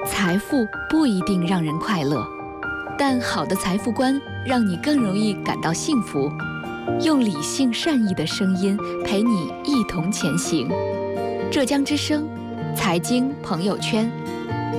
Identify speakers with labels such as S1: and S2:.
S1: 财富不一定让人快乐，但好的财富观让你更容易感到幸福。用理性善意的声音陪你一同前行。浙江之声财经朋友圈。